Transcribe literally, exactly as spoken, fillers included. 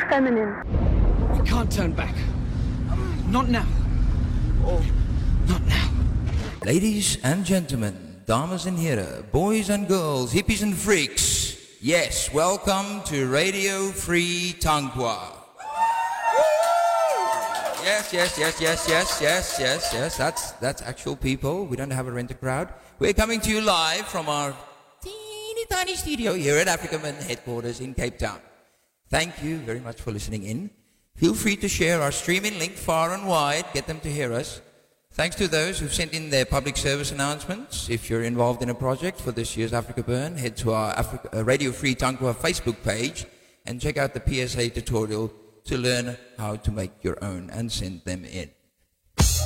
feminine. We can't turn back. Not now. Oh, not now. Ladies and gentlemen, dames en heren, boys and girls, hippies and freaks, yes, welcome to Radio Free Tangwa. Yes, yes, yes, yes, yes, yes, yes, yes, that's, that's actual people. We don't have a rent a crowd. We're coming to you live from our teeny tiny studio here at Africaman headquarters in Cape Town. Thank you very much for listening in. Feel free to share our streaming link far and wide, get them to hear us. Thanks to those who've sent in their public service announcements. If you're involved in a project for this year's Africa Burn, head to our Africa, uh, Radio Free Tangwa Facebook page and check out the P S A tutorial to learn how to make your own and send them in.